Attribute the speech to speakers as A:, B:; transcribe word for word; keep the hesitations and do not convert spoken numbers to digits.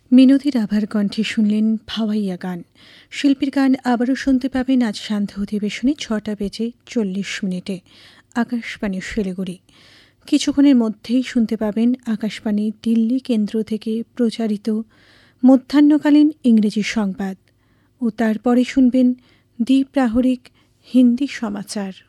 A: মিনতি রাভার কণ্ঠে শুনলেন ভাওয়াইয়া গান। শিল্পীর গান আবারও শুনতে পাবেন আজ সান্ধ্য অধিবেশনে ছটা বেজে চল্লিশ মিনিটে আকাশবাণী শিলিগুড়ি। কিছুক্ষণের মধ্যেই শুনতে পাবেন আকাশবাণী দিল্লি কেন্দ্র থেকে প্রচারিত মধ্যাহ্নকালীন ইংরেজি সংবাদ ও তারপরে শুনবেন দ্বিপ্রাহরিক হিন্দি সমাচার।